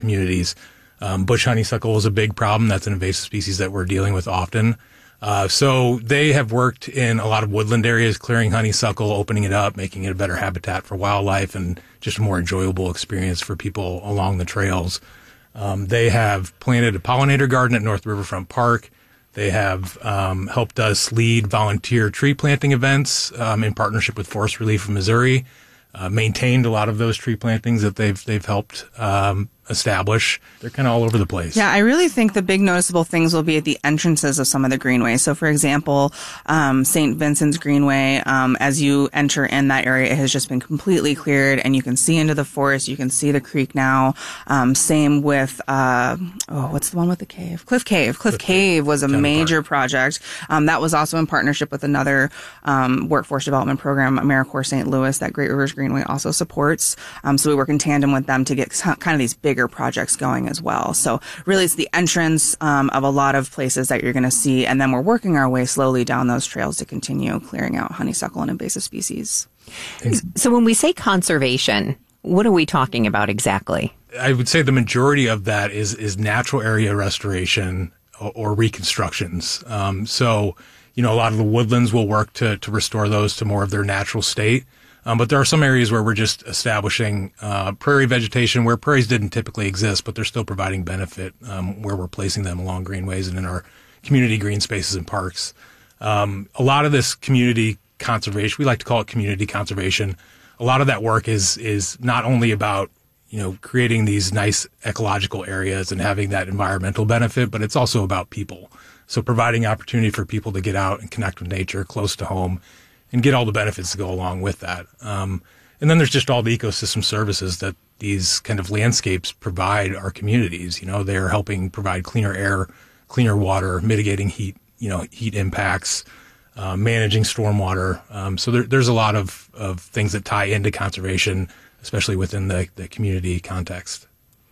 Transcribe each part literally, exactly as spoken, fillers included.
communities. Um, bush honeysuckle is a big problem. That's an invasive species that we're dealing with often. Uh, so they have worked in a lot of woodland areas, clearing honeysuckle, opening it up, making it a better habitat for wildlife and just a more enjoyable experience for people along the trails. Um, they have planted a pollinator garden at North Riverfront Park. They have um, helped us lead volunteer tree planting events um, in partnership with Forest Relief of Missouri. Uh, maintained a lot of those tree plantings that they've they've helped um, establish. They're kind of all over the place. Yeah, I really think the big noticeable things will be at the entrances of some of the greenways. So, for example, um, Saint Vincent's Greenway, um, as you enter in that area, it has just been completely cleared, and you can see into the forest. You can see the creek now. Um, same with, uh, oh, what's the one with the cave? Cliff Cave. Cliff, Cliff Cave, Cave was a Town major project. Um, that was also in partnership with another um, workforce development program, AmeriCorps Saint Louis, that Great Rivers Greenway also supports. Um, so we work in tandem with them to get kind of these bigger projects going as well. So really it's the entrance um, of a lot of places that you're going to see, and then we're working our way slowly down those trails to continue clearing out honeysuckle and invasive species. So when we say conservation, what are we talking about exactly? I would say the majority of that is is natural area restoration or, or reconstructions. Um, so, you know, a lot of the woodlands will work to to restore those to more of their natural state. Um, but there are some areas where we're just establishing uh, prairie vegetation where prairies didn't typically exist, but they're still providing benefit um, where we're placing them along greenways and in our community green spaces and parks. Um, a lot of this community conservation, we like to call it community conservation. A lot of that work is is not only about, you know, creating these nice ecological areas and having that environmental benefit, but it's also about people. So providing opportunity for people to get out and connect with nature close to home and get all the benefits that go along with that. Um, and then there's just all the ecosystem services that these kind of landscapes provide our communities. You know, they're helping provide cleaner air, cleaner water, mitigating heat, you know, heat impacts, uh, managing stormwater. Um, so there, there's a lot of, of things that tie into conservation, especially within the, the community context.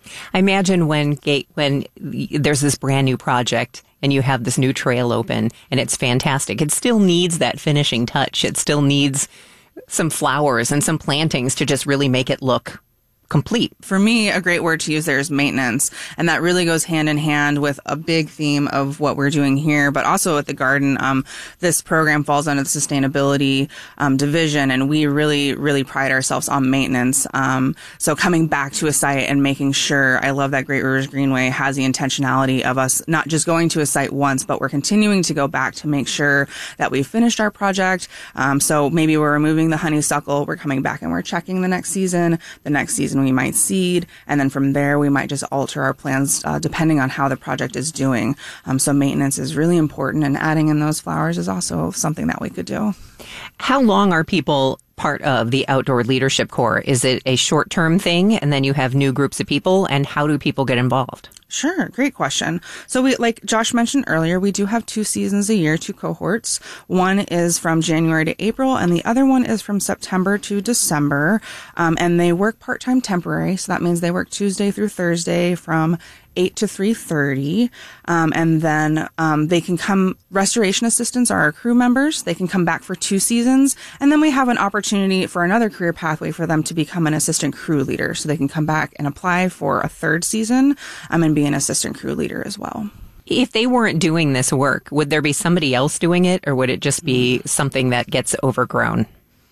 I imagine when gate, when there's this brand new project and you have this new trail open and it's fantastic, it still needs that finishing touch. It still needs some flowers and some plantings to just really make it look complete. For me, a great word to use there is maintenance. And that really goes hand in hand with a big theme of what we're doing here, but also at the garden. Um, this program falls under the sustainability um, division, and we really, really pride ourselves on maintenance. Um, so coming back to a site and making sure, I love that Great Rivers Greenway has the intentionality of us not just going to a site once, but we're continuing to go back to make sure that we've finished our project. Um, so maybe we're removing the honeysuckle, we're coming back and we're checking the next season, the next season we might seed, and then from there we might just alter our plans uh, depending on how the project is doing. Um, so maintenance is really important, and adding in those flowers is also something that we could do. How long are people part of the Outdoor Leadership Corps? Is it a short-term thing and then you have new groups of people, and how do people get involved? Sure. Great question. So we, like Josh mentioned earlier, we do have two seasons a year, two cohorts. One is from January to April, and the other one is from September to December. Um, and they work part-time temporary. So that means they work Tuesday through Thursday from eight to three thirty. Um, and then, um, they can come, restoration assistants are our crew members. They can come back for two seasons. And then we have an opportunity for another career pathway for them to become an assistant crew leader. So they can come back and apply for a third season, um, and be an assistant crew leader as well. If they weren't doing this work, would there be somebody else doing it, or would it just be something that gets overgrown?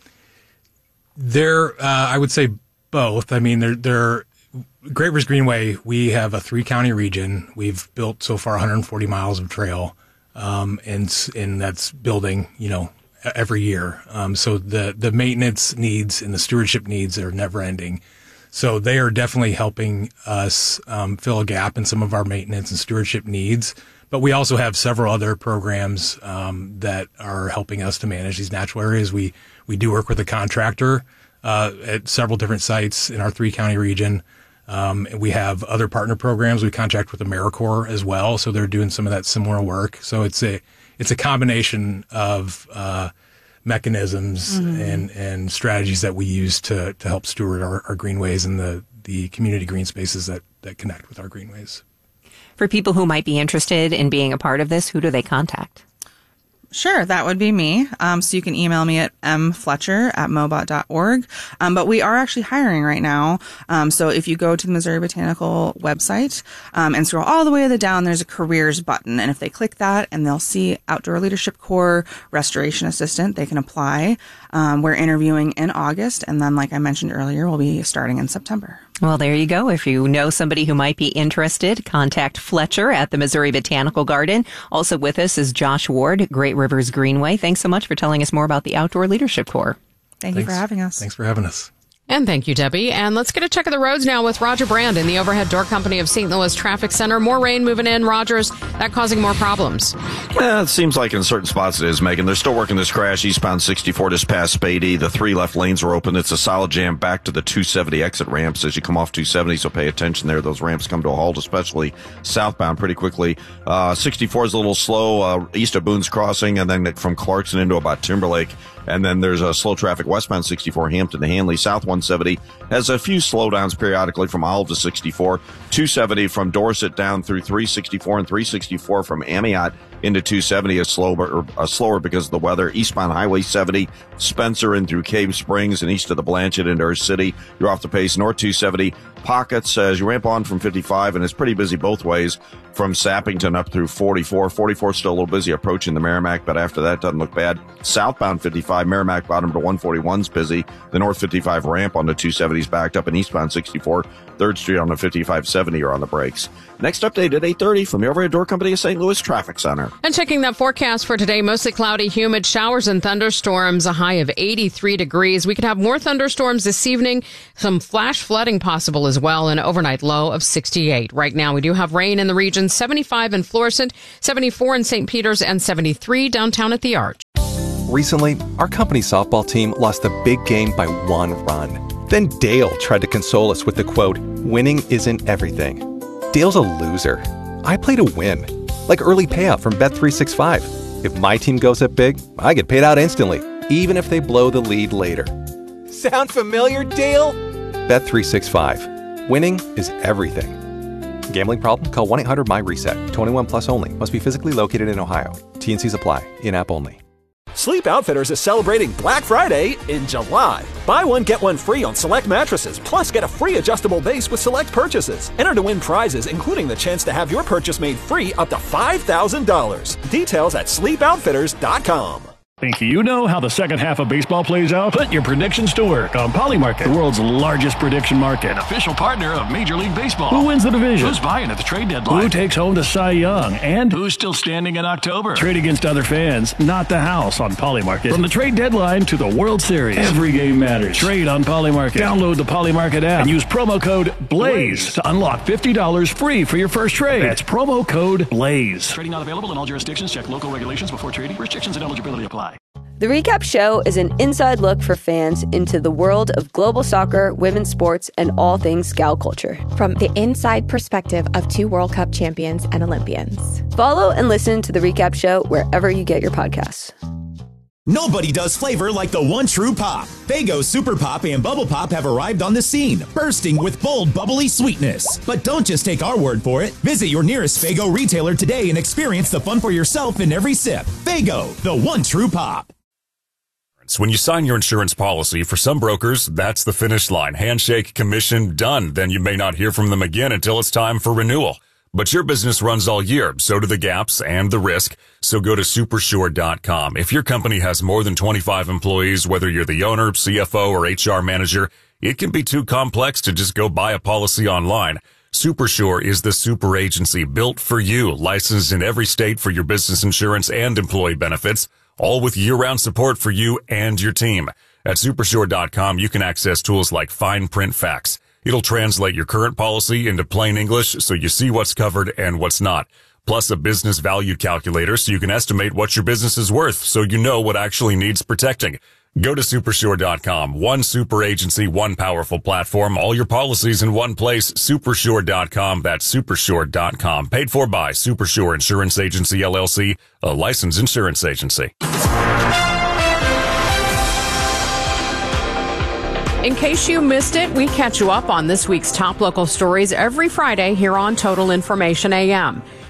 There, uh, I would say both. I mean, they're, they're, Great Rivers Greenway, we have a three-county region. We've built so far one hundred forty miles of trail, um, and and that's building, you know, every year. Um, so the the maintenance needs and the stewardship needs are never-ending. So they are definitely helping us um, fill a gap in some of our maintenance and stewardship needs. But we also have several other programs um, that are helping us to manage these natural areas. We we do work with a contractor uh, at several different sites in our three-county region. Um, and we have other partner programs. We contract with AmeriCorps as well, so they're doing some of that similar work. So it's a it's a combination of uh, mechanisms mm-hmm. and, and strategies that we use to to help steward our, our greenways and the, the community green spaces that, that connect with our greenways. For people who might be interested in being a part of this, who do they contact? Sure, that would be me. Um, so you can email me at m fletcher at mobot dot org. Um, but we are actually hiring right now. Um, so if you go to the Missouri Botanical website um, and scroll all the way to the down, there's a careers button. And if they click that and they'll see Outdoor Leadership Corps Restoration Assistant, they can apply. Um, we're interviewing in August. And then, like I mentioned earlier, we'll be starting in September. Well, there you go. If you know somebody who might be interested, contact Fletcher at the Missouri Botanical Garden. Also with us is Josh Ward, Great Rivers Greenway. Thanks so much for telling us more about the Outdoor Leadership Corps. Thank Thanks. you for having us. Thanks for having us. And thank you, Debbie. And let's get a check of the roads now with Roger Brand in the Overhead Door Company of Saint Louis Traffic Center. More rain moving in. Rogers, that causing more problems? Yeah, it seems like in certain spots it is, Megan. They're still working this crash eastbound sixty-four just past Spady. The three left lanes are open. It's a solid jam back to the two seventy exit ramps as you come off two seventy, so pay attention there. Those ramps come to a halt, especially southbound pretty quickly. Uh, sixty-four is a little slow uh, east of Boone's Crossing, and then from Clarkson into about Timberlake. And then there's a slow traffic westbound sixty-four, Hampton to Hanley. South one seventy has a few slowdowns periodically from Olive to sixty-four. two seventy from Dorset down through three sixty-four, and three sixty-four from Amiot into two seventy is slower, uh, slower because of the weather. Eastbound Highway seventy, Spencer in through Cave Springs and east of the Blanchett into our city. You're off the pace. North two seventy, pockets as you ramp on from fifty-five, and it's pretty busy both ways from Sappington up through forty-four. forty-four still a little busy approaching the Merrimack, but after that doesn't look bad. Southbound fifty-five, Merrimack bottom to one forty-one's busy. The North fifty-five ramp on the two seventy's backed up, and eastbound sixty-four, third Street on the fifty-five seventy are on the brakes. Next update at eight thirty from the Overhead Door Company of Saint Louis Traffic Center. And checking that forecast for today, mostly cloudy, humid, showers and thunderstorms, a high of eighty-three degrees. We could have more thunderstorms this evening, some flash flooding possible as well, an overnight low of sixty-eight. Right now, we do have rain in the region, seventy-five in Florissant, seventy-four in Saint Peters, and seventy-three downtown at the Arch. Recently, our company's softball team lost a big game by one run. Then Dale tried to console us with the quote, "Winning isn't everything." Dale's a loser. I play to win. Like early payout from Bet three sixty-five. If my team goes up big, I get paid out instantly, even if they blow the lead later. Sound familiar, Dale? Bet three sixty-five. Winning is everything. Gambling problem? Call one eight hundred M Y reset. twenty-one plus only. Must be physically located in Ohio. T and Cs apply. In-app only. Sleep Outfitters is celebrating Black Friday in July. Buy one, get one free on select mattresses, plus get a free adjustable base with select purchases. Enter to win prizes, including the chance to have your purchase made free up to five thousand dollars. Details at sleep outfitters dot com. Think you know how the second half of baseball plays out? Put your predictions to work on Polymarket, the world's largest prediction market. An official partner of Major League Baseball. Who wins the division? Who's buying at the trade deadline? Who takes home the Cy Young? And who's still standing in October? Trade against other fans, not the house on Polymarket. From the trade deadline to the World Series, every game matters. Trade on Polymarket. Download the Polymarket app and use promo code BLAZE to unlock fifty dollars free for your first trade. That's promo code BLAZE. Trading not available in all jurisdictions. Check local regulations before trading. Restrictions and eligibility apply. The Recap Show is an inside look for fans into the world of global soccer, women's sports, and all things Scout culture. From the inside perspective of two World Cup champions and Olympians. Follow and listen to The Recap Show wherever you get your podcasts. Nobody does flavor like the one true pop. Faygo Super Pop and Bubble Pop have arrived on the scene, bursting with bold, bubbly sweetness. But don't just take our word for it. Visit your nearest Faygo retailer today and experience the fun for yourself in every sip. Faygo, the one true pop. When you sign your insurance policy, for some brokers, that's the finish line. Handshake, commission, done. Then you may not hear from them again until it's time for renewal. But your business runs all year, so do the gaps and the risk. So go to Supersure dot com. If your company has more than twenty-five employees, whether you're the owner, C F O, or H R manager, it can be too complex to just go buy a policy online. Supersure is the super agency built for you, licensed in every state for your business insurance and employee benefits, all with year-round support for you and your team. At Supersure dot com, you can access tools like fine print facts. It'll translate your current policy into plain English so you see what's covered and what's not. Plus a business value calculator so you can estimate what your business is worth so you know what actually needs protecting. Go to Supersure dot com. One super agency, one powerful platform, all your policies in one place. Supersure dot com. That's Supersure dot com. Paid for by Supersure Insurance Agency, L L C, a licensed insurance agency. In case you missed it, we catch you up on this week's top local stories every Friday here on Total Information A M.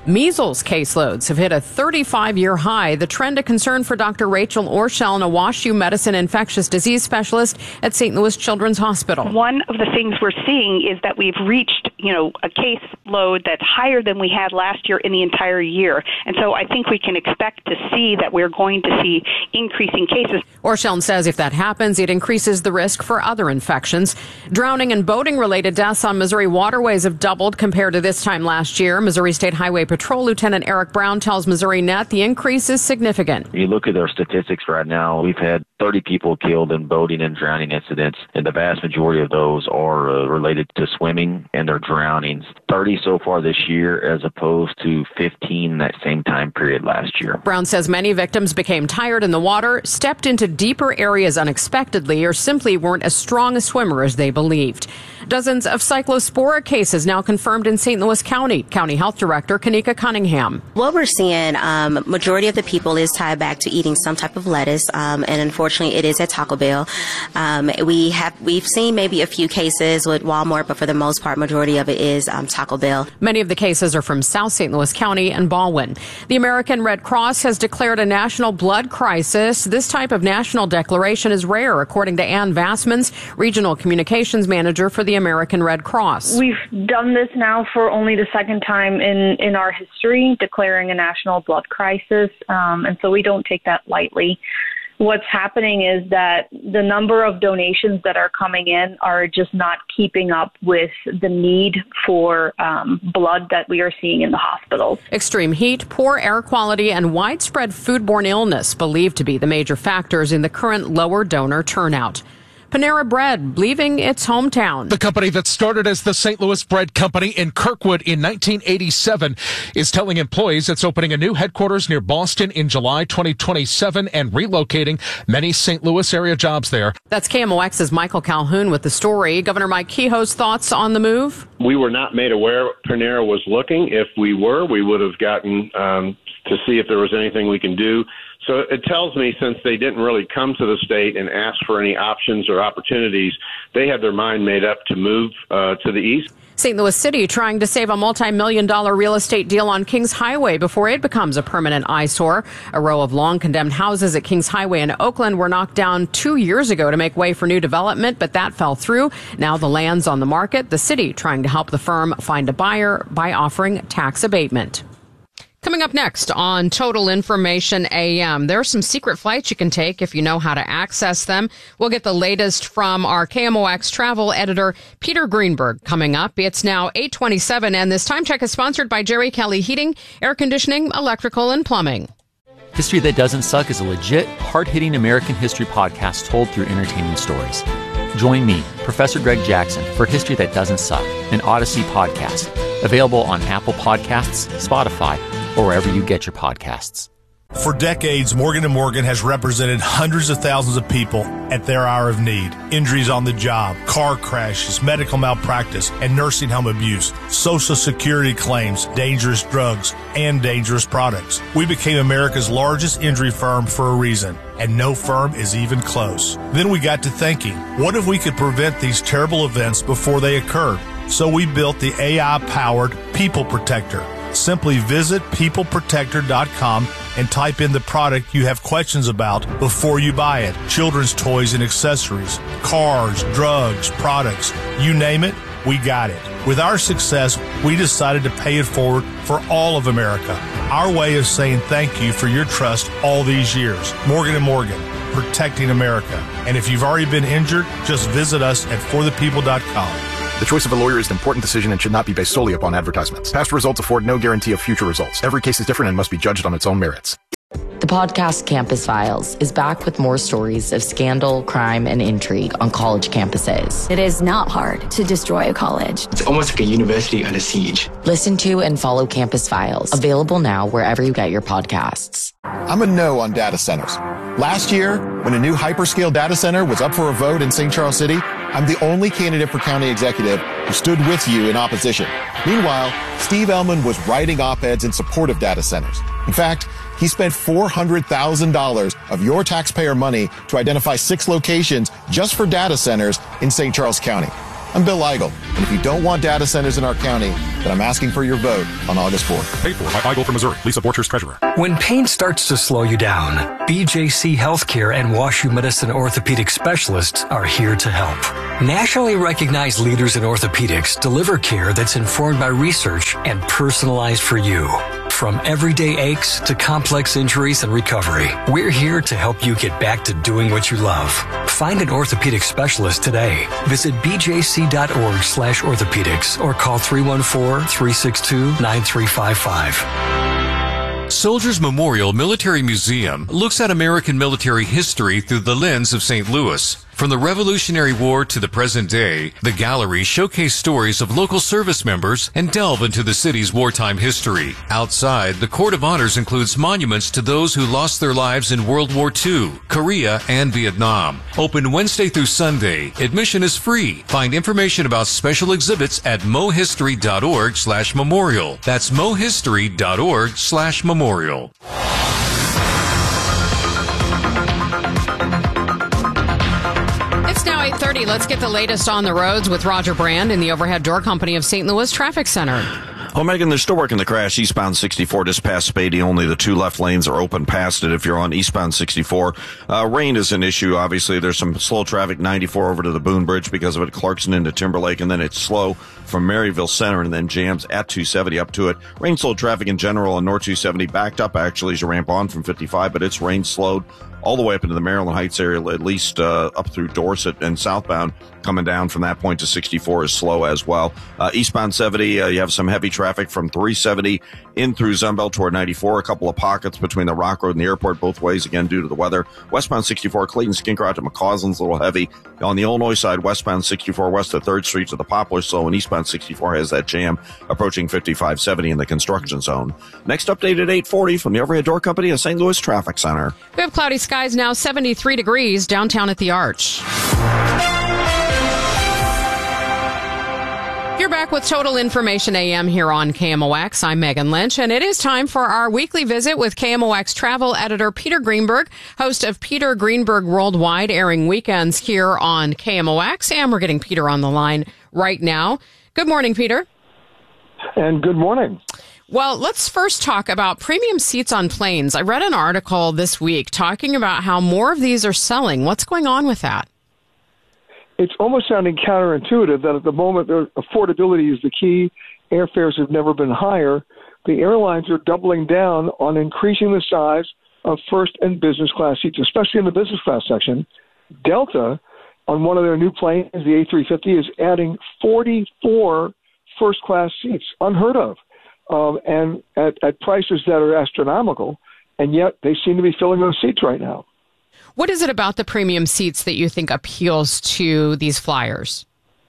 Measles caseloads have hit a thirty-five-year high. The trend a concern for Doctor Rachel Orshell, a WashU medicine infectious disease specialist at Saint Louis Children's Hospital. One of the things we're seeing is that we've reached, you know, a caseload that's higher than we had last year in the entire year. And so I think we can expect to see that we're going to see increasing cases. Orshell says if that happens, it increases the risk for other infections. Drowning and boating-related deaths on Missouri waterways have doubled compared to this time last year. Missouri State Highway Patrol Lieutenant Eric Brown tells Missouri Net the increase is significant. You look at our statistics right now, we've had thirty people killed in boating and drowning incidents, and the vast majority of those are uh, related to swimming and their drownings. thirty so far this year as opposed to fifteen that same time period last year. Brown says many victims became tired in the water, stepped into deeper areas unexpectedly, or simply weren't as strong a swimmer as they believed. Dozens of cyclospora cases now confirmed in Saint Louis County. County Health Director Kanika Cunningham. What we're seeing, um, majority of the people is tied back to eating some type of lettuce, um, and unfortunately it is at Taco Bell. Um, we have, we've seen maybe a few cases with Walmart, but for the most part, majority of it is um, Taco Bell. Many of the cases are from South Saint Louis County and Baldwin. The American Red Cross has declared a national blood crisis. This type of national declaration is rare, according to Ann Vassmans, Regional Communications Manager for the American Red Cross. We've done this now for only the second time in, in our history, declaring a national blood crisis, um, and so we don't take that lightly. What's happening is that the number of donations that are coming in are just not keeping up with the need for um, blood that we are seeing in the hospitals. Extreme heat, poor air quality, and widespread foodborne illness believed to be the major factors in the current lower donor turnout. Panera Bread leaving its hometown. The company that started as the Saint Louis Bread Company in Kirkwood in nineteen eighty-seven is telling employees it's opening a new headquarters near Boston in July twenty twenty-seven and relocating many Saint Louis area jobs there. That's K M O X's Michael Calhoun with the story. Governor Mike Kehoe's thoughts on the move? We were not made aware Panera was looking. If we were, we would have gotten um, to see if there was anything we can do. So it tells me since they didn't really come to the state and ask for any options or opportunities, they had their mind made up to move uh, to the east. Saint Louis City trying to save a multi-million dollar real estate deal on Kings Highway before it becomes a permanent eyesore. A row of long condemned houses at Kings Highway in Oakland were knocked down two years ago to make way for new development, but that fell through. Now the land's on the market. The city trying to help the firm find a buyer by offering tax abatement. Coming up next on Total Information A M, there are some secret flights you can take if you know how to access them. We'll get the latest from our K M O X travel editor, Peter Greenberg, coming up. It's now eight twenty-seven, and this time check is sponsored by Jerry Kelly Heating, Air Conditioning, Electrical, and Plumbing. History That Doesn't Suck is a legit, hard-hitting American history podcast told through entertaining stories. Join me, Professor Greg Jackson, for History That Doesn't Suck, an Odyssey podcast, available on Apple Podcasts, Spotify, or wherever you get your podcasts. For decades, Morgan and Morgan has represented hundreds of thousands of people at their hour of need. Injuries on the job, car crashes, medical malpractice, and nursing home abuse, Social Security claims, dangerous drugs, and dangerous products. We became America's largest injury firm for a reason, and no firm is even close. Then we got to thinking, what if we could prevent these terrible events before they occurred? So we built the A I-powered People Protector. Simply visit people protector dot com and type in the product you have questions about before you buy it. Children's toys and accessories, cars, drugs, products, you name it, we got it. With our success, we decided to pay it forward for all of America. Our way of saying thank you for your trust all these years. Morgan and Morgan, protecting America. And if you've already been injured, just visit us at for the people dot com. The choice of a lawyer is an important decision and should not be based solely upon advertisements. Past results afford no guarantee of future results. Every case is different and must be judged on its own merits. The podcast Campus Files is back with more stories of scandal, crime, and intrigue on college campuses. It is not hard to destroy a college. It's almost like a university under siege. Listen to and follow Campus Files, available now wherever you get your podcasts. I'm a no on data centers. Last year, when a new hyperscale data center was up for a vote in Saint Charles City, I'm the only candidate for county executive who stood with you in opposition. Meanwhile, Steve Ellman was writing op-eds in support of data centers. In fact, he spent four hundred thousand dollars of your taxpayer money to identify six locations just for data centers in Saint Charles County. I'm Bill Eigel, and if you don't want data centers in our county, then I'm asking for your vote on August fourth. Paid for by Eigel from Missouri. Lisa Borchers, Treasurer. When pain starts to slow you down, B J C Healthcare and WashU Medicine orthopedic specialists are here to help. Nationally recognized leaders in orthopedics deliver care that's informed by research and personalized for you. From everyday aches to complex injuries and recovery, we're here to help you get back to doing what you love. Find an orthopedic specialist today. Visit b j c dot org slash orthopedics or call three one four, three six two, nine three five five. Soldiers Memorial Military Museum looks at American military history through the lens of Saint Louis. From the Revolutionary War to the present day, the galleries showcase stories of local service members and delve into the city's wartime history. Outside, the Court of Honors includes monuments to those who lost their lives in World War Two, Korea, and Vietnam. Open Wednesday through Sunday. Admission is free. Find information about special exhibits at mohistory dot org slash memorial. That's mohistory dot org slash memorial. eight thirty, let's get the latest on the roads with Roger Brand in the Overhead Door Company of Saint Louis Traffic Center. Well, Megan, they're still working the crash eastbound sixty-four just past Spady. Only the two left lanes are open past it if you're on eastbound sixty-four. Uh, rain is an issue, obviously. There's some slow traffic ninety-four over to the Boone Bridge because of it, Clarkson into Timberlake, and then it's slow from Maryville Center and then jams at two seventy up to it. Rain slowed traffic in general on North two seventy, backed up actually as you ramp on from fifty-five, but it's rain slowed all the way up into the Maryland Heights area, at least uh, up through Dorset and southbound. Coming down from that point to sixty-four is slow as well. Uh, eastbound seventy, uh, you have some heavy traffic from three seventy in through Zunbelt toward ninety-four. A couple of pockets between the Rock Road and the airport both ways, again, due to the weather. Westbound sixty-four, Clayton Skincroft to McCausland's a little heavy. On the Illinois side, westbound sixty-four west of third Street to the Poplar slow, and eastbound sixty-four has that jam approaching fifty-five seventy in the construction zone. Next update at eight forty from the Overhead Door Company of Saint Louis Traffic Center. We have cloudy skies now, seventy-three degrees downtown at the Arch. You're back with Total Information A M here on K M O X. I'm Megan Lynch, and it is time for our weekly visit with K M O X travel editor Peter Greenberg, host of Peter Greenberg Worldwide, airing weekends here on K M O X. And we're getting Peter on the line right now. Good morning, Peter. And good morning. Well, let's first talk about premium seats on planes. I read an article this week talking about how more of these are selling. What's going on with that? It's almost sounding counterintuitive that at the moment their affordability is the key. Airfares have never been higher. The airlines are doubling down on increasing the size of first and business class seats, especially in the business class section. Delta, on one of their new planes, the A three fifty, is adding forty-four first class seats, unheard of, um, and at, at prices that are astronomical, and yet they seem to be filling those seats right now. What is it about the premium seats that you think appeals to these flyers?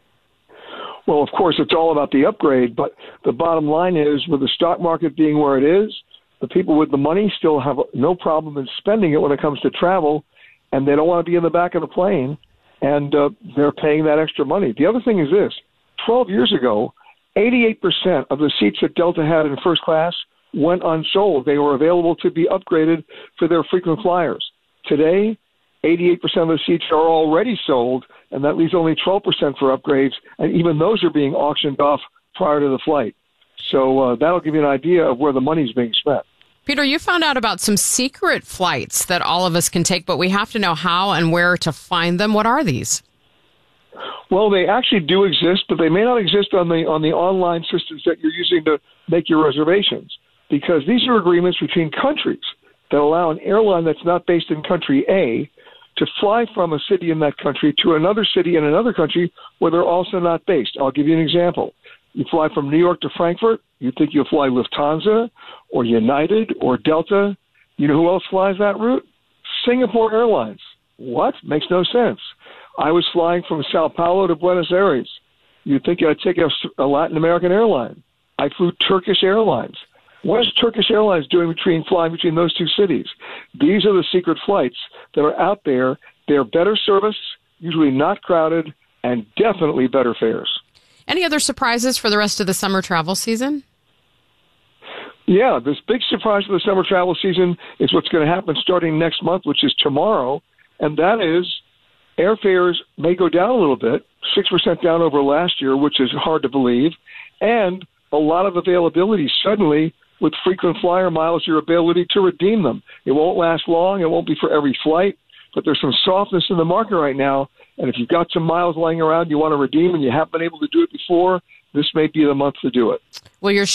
Well, of course, it's all about the upgrade, but the bottom line is, with the stock market being where it is, the people with the money still have no problem in spending it when it comes to travel, and they don't want to be in the back of the plane, and uh, they're paying that extra money. The other thing is this. twelve years ago, eighty-eight percent of the seats that Delta had in first class went unsold. They were available to be upgraded for their frequent flyers. Today, eighty-eight percent of the seats are already sold, and that leaves only twelve percent for upgrades, and even those are being auctioned off prior to the flight. So uh, that'll give you an idea of where the money's being spent. Peter, you found out about some secret flights that all of us can take, but we have to know how and where to find them. What are these? Well, they actually do exist, but they may not exist on the on the online systems that you're using to make your reservations, because these are agreements between countries that allow an airline that's not based in country A to fly from a city in that country to another city in another country where they're also not based. I'll give you an example. You fly from New York to Frankfurt, you think you'll fly Lufthansa or United or Delta. You know who else flies that route? Singapore Airlines. What? Makes no sense. I was flying from Sao Paulo to Buenos Aires. You'd think I'd take a, a Latin American airline. I flew Turkish Airlines. What is Turkish Airlines doing between flying between those two cities? These are the secret flights that are out there. They're better service, usually not crowded, and definitely better fares. Any other surprises for the rest of the summer travel season? Yeah, this big surprise for the summer travel season is what's going to happen starting next month, which is tomorrow, and that is airfares may go down a little bit, six percent down over last year, which is hard to believe, and a lot of availability suddenly with frequent flyer miles, your ability to redeem them. It won't last long. It won't be for every flight, but there's some softness in the market right now, and if you've got some miles laying around you want to redeem and you haven't been able to do it before, this may be the month to do it. Well, you're